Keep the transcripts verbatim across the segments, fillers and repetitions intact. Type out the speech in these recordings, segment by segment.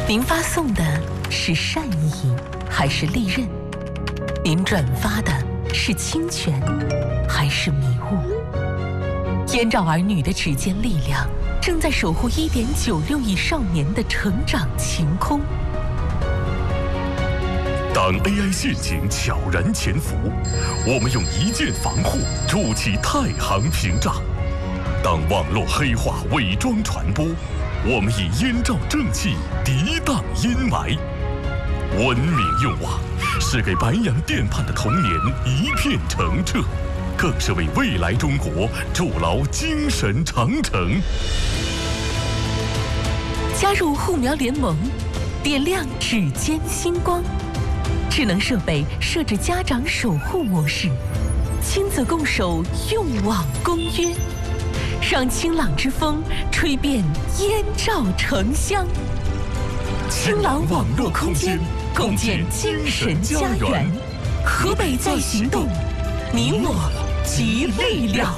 您发送的是善意还是利刃？您转发的是侵权还是迷雾？燕赵儿女的指尖力量正在守护一点九六亿少年的成长晴空。 当 A I 陷阱悄然潜伏，我们用一键防护筑起太行屏障；当网络黑化伪装传播，我们以燕赵正气涤荡阴霾。文明用网是给白洋淀畔的童年一片澄澈，更是为未来中国筑牢精神长城。 加入护苗联盟，点亮指尖星光。智能设备设置家长守护模式，亲子共守用网公约，让清朗之风吹遍燕赵城乡。清朗网络空间，共建精神家园。河北在行动，你我集力量。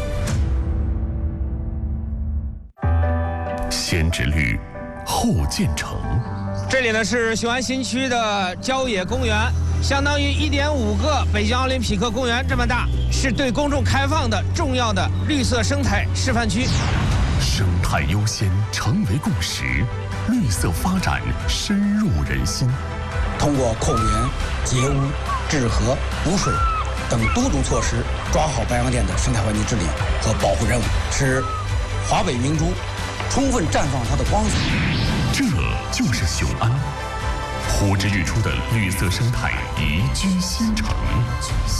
先知绿，后建成。 这里呢是雄安新区的郊野公园，相当于一点五个北京奥林匹克公园这么大，是对公众开放的重要的绿色生态示范区。 生态优先成为共识，绿色发展深入人心。 通过控源、截污、治河、补水等多种措施，抓好白洋淀的生态环境治理和保护任务，使华北明珠充分绽放它的光彩。 这就是雄安，呼之欲出的绿色生态宜居新城。